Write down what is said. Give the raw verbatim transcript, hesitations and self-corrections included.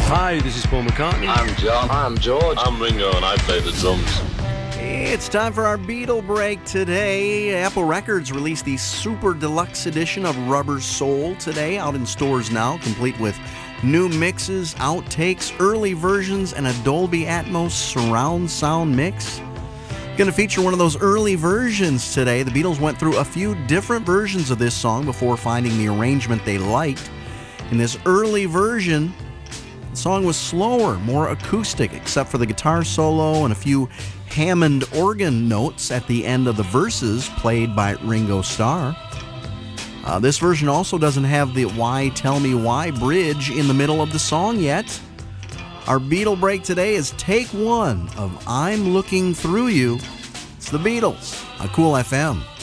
Hi, this is Paul McCartney. I'm John. I'm George. I'm Ringo and I play the drums. It's time for our Beatle break today. Apple Records released the super deluxe edition of Rubber Soul today, out in stores now, complete with new mixes, outtakes, early versions, and a Dolby Atmos surround sound mix. Going to feature one of those early versions today. The Beatles went through a few different versions of this song before finding the arrangement they liked. In this early version, the song was slower, more acoustic, except for the guitar solo and a few Hammond organ notes at the end of the verses played by Ringo Starr. Uh, this version also doesn't have the Why Tell Me Why bridge in the middle of the song yet. Our Beatle break today is take one of I'm Looking Through You. It's the Beatles on Cool F M.